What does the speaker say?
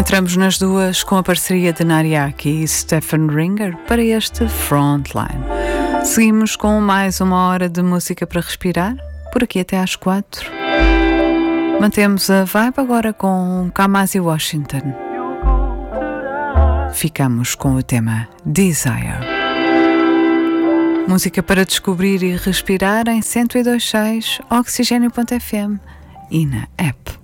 Entramos nas duas com a parceria de Nariaki e Stephen Ringer para este Frontline. Seguimos com mais uma hora de música para respirar, por aqui até às 4. Mantemos a vibe agora com Kamasi Washington. Ficamos com o tema Desire. Música para descobrir e respirar em 102.6 Oxigênio.fm e na app.